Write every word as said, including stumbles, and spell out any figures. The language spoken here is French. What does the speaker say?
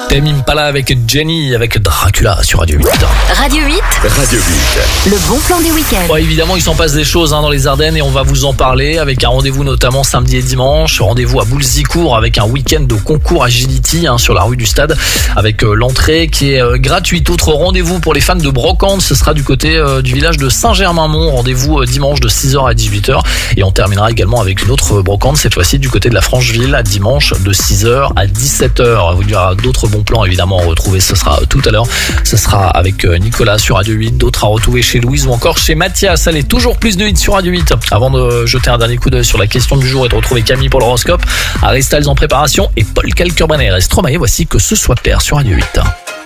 Tame Impala avec Jenny, avec Dracula sur Radio huit. Radio huit. Radio huit. Le bon plan du week-end. Bon, évidemment, il s'en passe des choses hein, dans les Ardennes et on va vous en parler avec un rendez-vous notamment samedi et dimanche. Rendez-vous à Boulzicourt avec un week-end de concours agility hein, sur la rue du Stade avec euh, l'entrée qui est euh, gratuite. Autre rendez-vous pour les fans de brocante, ce sera du côté euh, du village de Saint-Germain-Mont. Rendez-vous euh, dimanche de six heures à dix-huit heures et on terminera également avec une autre brocante, cette fois-ci du côté de la Francheville, à dimanche de six heures à dix-sept heures. Il y aura d'autres bons plans évidemment à retrouver, ce sera tout à l'heure. Ce sera avec Nicolas sur Radio huit, d'autres à retrouver chez Louise ou encore chez Mathias. Allez, toujours plus de hits sur Radio huit. Avant de jeter un dernier coup d'œil sur la question du jour et de retrouver Camille pour l'horoscope, Harry Styles en préparation et Paul Kalkbrenner et Stromae, voici Que ce soit clair sur Radio huit.